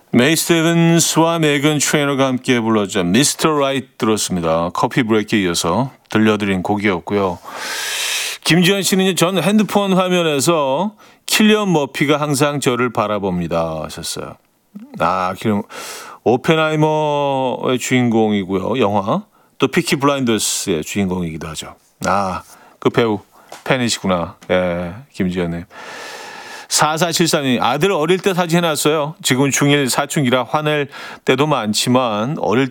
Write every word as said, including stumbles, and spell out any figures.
메이 스티븐스와 메건 트레이너가 함께 불렀죠. 미스터 라이트 들었습니다. 커피 브레이크에 이어서 들려드린 곡이었고요. 김지현 씨는 전 핸드폰 화면에서 킬리언 머피가 항상 저를 바라봅니다 하셨어요. 아, 킬리언 오펜하이머의 주인공이고요. 영화. 또 피키 블라인더스의 주인공이기도 하죠. 아, 그 배우 팬이시구나. 예, 김지현님. 사사칠사님, 아들 어릴 때 사진 해놨어요. 지금 중일 사춘기라 화낼 때도 많지만 어릴